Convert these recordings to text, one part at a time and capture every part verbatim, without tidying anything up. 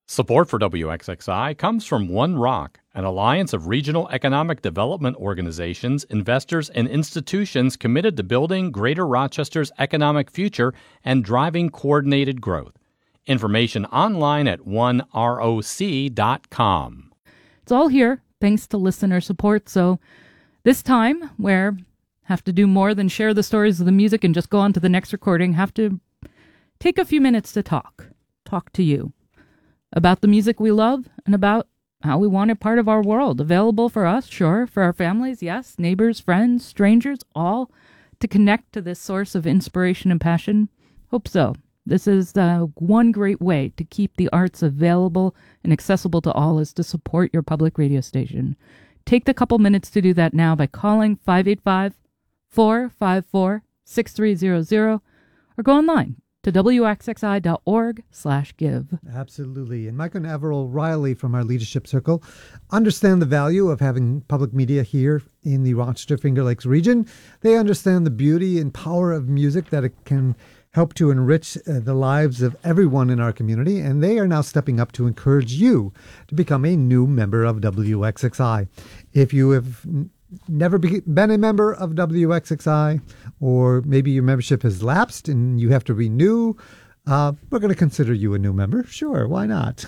Support for W X X I comes from One Rock, an alliance of regional economic development organizations, investors, and institutions committed to building Greater Rochester's economic future and driving coordinated growth. Information online at one roc dot com. It's all here, thanks to listener support. So this time, where have to do more than share the stories of the music and just go on to the next recording, have to take a few minutes to talk, talk to you about the music we love and about how we want it part of our world. Available for us, sure, for our families, yes, neighbors, friends, strangers, all to connect to this source of inspiration and passion. Hope so. This is uh, one great way to keep the arts available and accessible to all is to support your public radio station. Take the couple minutes to do that now by calling five eight five, four five four, six three zero zero or go online to W X X I dot org slash give. Absolutely. And Mike and Averil Riley from our Leadership Circle understand the value of having public media here in the Rochester Finger Lakes region. They understand the beauty and power of music, that it can help to enrich uh, the lives of everyone in our community, and they are now stepping up to encourage you to become a new member of W X X I. If you have n- never be- been a member of W X X I, or maybe your membership has lapsed and you have to renew, uh, we're going to consider you a new member. Sure, why not?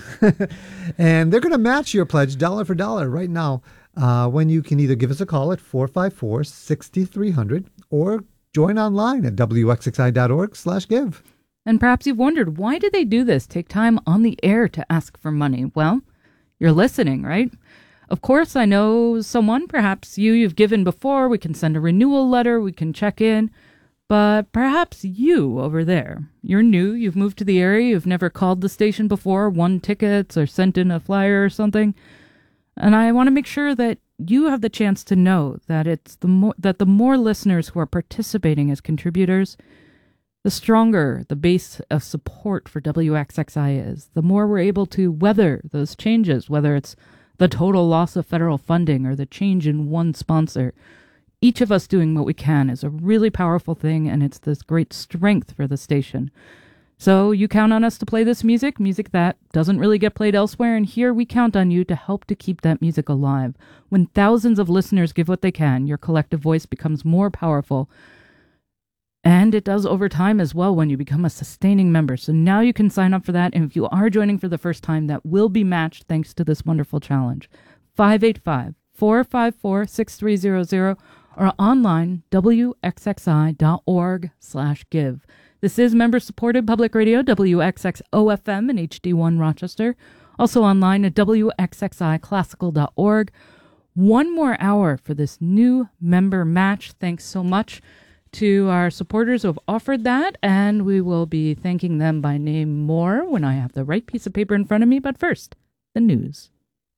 And they're going to match your pledge dollar for dollar right now uh, when you can either give us a call at four five four, six three zero zero or join online at W X X I dot org slash give. And perhaps you've wondered, why do they do this? Take time on the air to ask for money? Well, you're listening, right? Of course, I know someone, perhaps you, you've given before. We can send a renewal letter. We can check in. But perhaps you over there, you're new. You've moved to the area. You've never called the station before, won tickets, or sent in a flyer or something. And I want to make sure that you have the chance to know that it's the more that the more listeners who are participating as contributors, the stronger the base of support for W X X I is. The more we're able to weather those changes, whether it's the total loss of federal funding or the change in one sponsor. Each of us doing what we can is a really powerful thing, and it's this great strength for the station. So you count on us to play this music, music that doesn't really get played elsewhere, and here we count on you to help to keep that music alive. When thousands of listeners give what they can, your collective voice becomes more powerful. And it does over time as well when you become a sustaining member. So now you can sign up for that, and if you are joining for the first time, that will be matched thanks to this wonderful challenge. five eight five, four five four, six three zero zero or online, W X X I dot org slash give. This is member-supported public radio, W X X O F M and H D one Rochester. Also online at W X X I classical dot org. One more hour for this new member match. Thanks so much to our supporters who have offered that, and we will be thanking them by name more when I have the right piece of paper in front of me. But first, the news.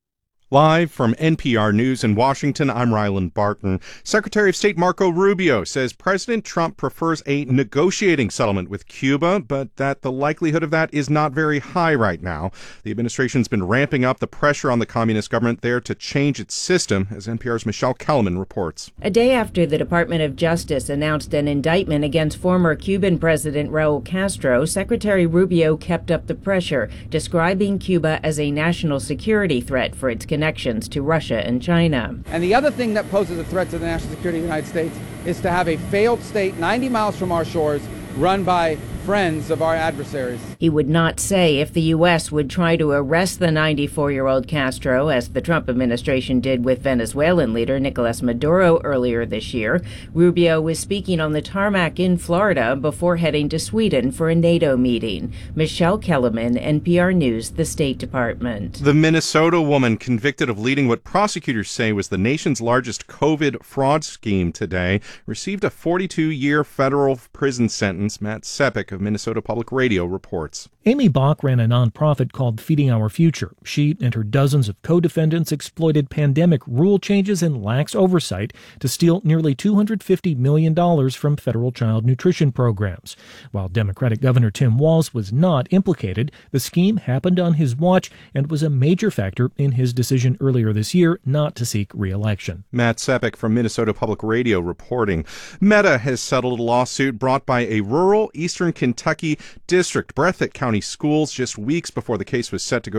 Live from N P R News in Washington, I'm Ryland Barton. Secretary of State Marco Rubio says President Trump prefers a negotiating settlement with Cuba, but that the likelihood of that is not very high right now. The administration's been ramping up the pressure on the communist government there to change its system, as N P R's Michelle Kellerman reports. A day after the Department of Justice announced an indictment against former Cuban President Raul Castro, Secretary Rubio kept up the pressure, describing Cuba as a national security threat for its connections to Russia and China. And the other thing that poses a threat to the national security of the United States is to have a failed state ninety miles from our shores run by friends of our adversaries. He would not say if the U S would try to arrest the ninety-four-year-old Castro, as the Trump administration did with Venezuelan leader Nicolas Maduro earlier this year. Rubio was speaking on the tarmac in Florida before heading to Sweden for a NATO meeting. Michelle Kellerman, N P R News, the State Department. The Minnesota woman convicted of leading what prosecutors say was the nation's largest COVID fraud scheme today received a forty-two-year federal prison sentence. Matt Sepik of Minnesota Public Radio reports. Amy Bach ran a nonprofit called Feeding Our Future. She and her dozens of co-defendants exploited pandemic rule changes and lax oversight to steal nearly two hundred fifty million dollars from federal child nutrition programs. While Democratic Governor Tim Walz was not implicated, the scheme happened on his watch and was a major factor in his decision earlier this year not to seek re-election. Matt Sepik from Minnesota Public Radio reporting. Meta has settled a lawsuit brought by a rural eastern Kentucky district. Breathitt County Schools just weeks before the case was set to go